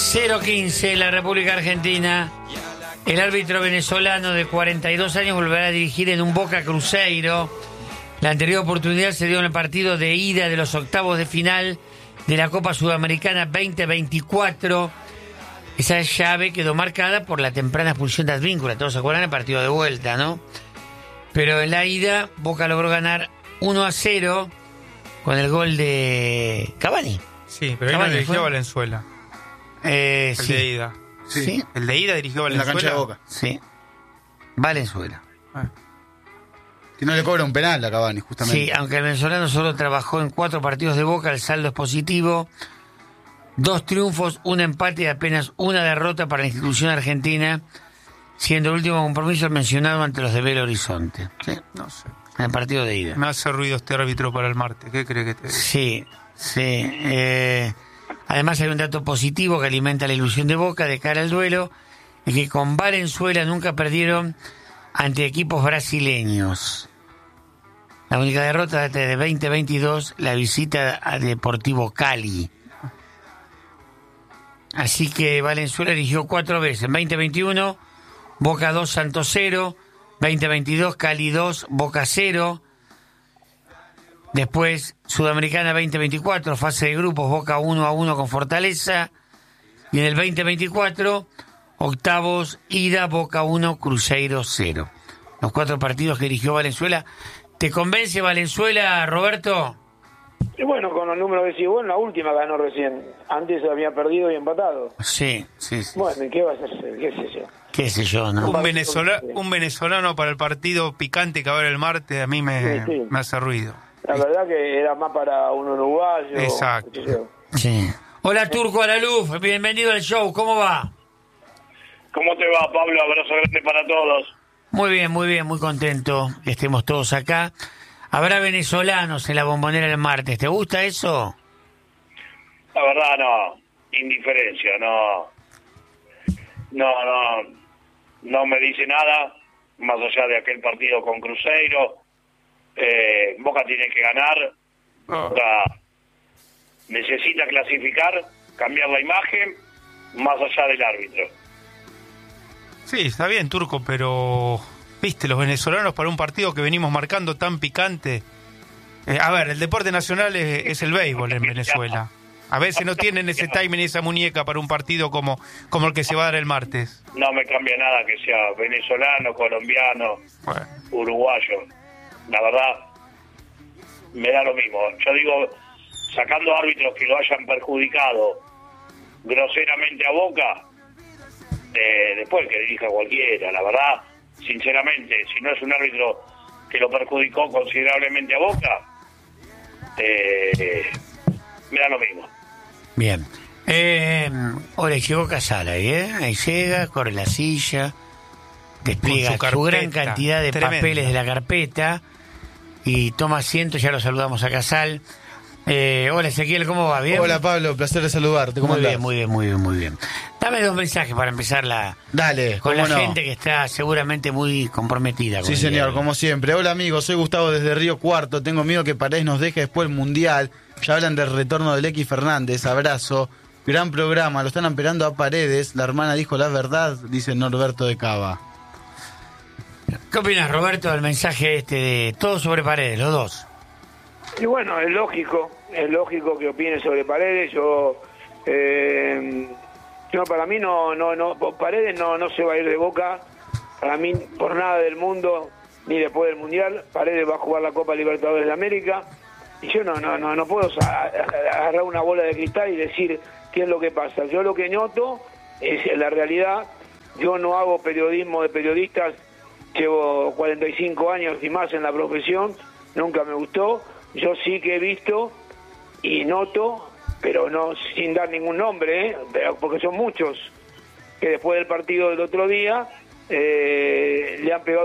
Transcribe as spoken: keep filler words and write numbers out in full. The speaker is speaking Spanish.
cero quince en la República Argentina. El árbitro venezolano de cuarenta y dos años volverá a dirigir en un Boca Cruzeiro. La anterior oportunidad se dio en el partido de ida de los octavos de final de la Copa Sudamericana veinte veinticuatro. Esa llave quedó marcada por la temprana expulsión de Advíncula. Todos se acuerdan del partido de vuelta, ¿no? Pero en la ida, Boca logró ganar uno a cero con el gol de Cavani. Sí, pero ahí no dirigió fue. Valenzuela. Eh, el sí. de ida. Sí. ¿Sí? El de ida dirigió Valenzuela. En la cancha de Boca. Sí. Valenzuela. Ah. Que no le cobra un penal a Cavani, justamente. Sí, aunque el venezolano solo trabajó en cuatro partidos de Boca, el saldo es positivo. Dos triunfos, un empate y apenas una derrota para la institución argentina, siendo el último compromiso el mencionado ante los de Belo Horizonte. ¿Sí? No sé. En el partido de ida. Me hace ruido este árbitro para el martes. ¿Qué cree que te diga? Sí, sí. Eh, además hay un dato positivo que alimenta la ilusión de Boca de cara al duelo, es que con Valenzuela nunca perdieron ante equipos brasileños. La única derrota desde veinte veintidós, la visita a Deportivo Cali. Así que Valenzuela eligió cuatro veces. En veinte veintiuno, Boca dos, Santos cero. veinte veintidós, Cali dos, Boca cero. Después, Sudamericana veinte veinticuatro, fase de grupos, Boca uno a uno con Fortaleza. Y en el veinte veinticuatro, octavos, ida, Boca uno, Cruzeiro cero. Los cuatro partidos que dirigió Valenzuela. ¿Te convence Valenzuela, Roberto? Y bueno, con los números que sí, bueno, la última ganó recién. Antes había perdido y empatado. Sí, sí, sí. Bueno, ¿y qué va a hacer? ¿Qué sé yo? Qué sé yo, ¿no? Un, venezola, un venezolano para el partido picante que va a haber el martes, a mí me, Sí, sí. me hace ruido. La verdad que era más para un uruguayo. Exacto. qué sé yo. Sí. Hola, Turco Alaluf, bienvenido al show, ¿cómo va? ¿Cómo te va, Pablo? Abrazo grande para todos. Muy bien, muy bien, muy contento que estemos todos acá. Habrá venezolanos en la Bombonera el martes, ¿te gusta eso? La verdad, no. Indiferencia, no. No, no. No me dice nada, más allá de aquel partido con Cruzeiro. Eh, Boca tiene que ganar. Boca necesita clasificar, cambiar la imagen, más allá del árbitro. Sí, está bien, Turco, pero... Viste, los venezolanos para un partido que venimos marcando tan picante... Eh, a ver, el deporte nacional es, es el béisbol en Venezuela. A veces no tienen ese timing y esa muñeca para un partido como, como el que se va a dar el martes. No me cambia nada que sea venezolano, colombiano, Bueno. uruguayo. La verdad, me da lo mismo. Yo digo, sacando árbitros que lo hayan perjudicado groseramente a Boca, eh, después que dirija cualquiera, la verdad, sinceramente, si no es un árbitro que lo perjudicó considerablemente a Boca, eh, me da lo mismo. Bien. Eh, ahora llegó Casala, ¿eh? Ahí llega, corre la silla, despliega Con su, su gran carpeta, cantidad de tremenda. papeles de la carpeta y toma asiento, ya lo saludamos a Casal. Eh, hola Ezequiel, ¿cómo va? ¿Bien? Hola Pablo, placer de saludarte. ¿Cómo Muy andás? bien, muy bien, muy bien, muy bien. Dame dos mensajes para empezar la Dale, con la cómo no. gente que está seguramente muy comprometida con Sí, el señor, diario. como siempre. Hola, amigos, soy Gustavo desde Río Cuarto. Tengo miedo que Paredes nos deje después el Mundial. Ya hablan del retorno del X Fernández. Abrazo. Gran programa, lo están esperando a Paredes. La hermana dijo la verdad, dice Norberto de Cava. ¿Qué opinas, Roberto, del mensaje este de todo sobre Paredes, los dos? Y bueno, es lógico, es lógico que opine sobre Paredes. Yo, eh, yo para mí no, no, no, Paredes no, no se va a ir de Boca. Para mí, por nada del mundo, ni después del Mundial. Paredes va a jugar la Copa Libertadores de América. Y yo no, no, no, no puedo agarrar una bola de cristal y decir qué es lo que pasa. Yo lo que noto es la realidad. Yo no hago periodismo de periodistas. Llevo cuarenta y cinco años y más en la profesión. Nunca me gustó. Yo sí que he visto y noto, pero no sin dar ningún nombre, ¿eh? Porque son muchos, que después del partido del otro día eh, le han pegado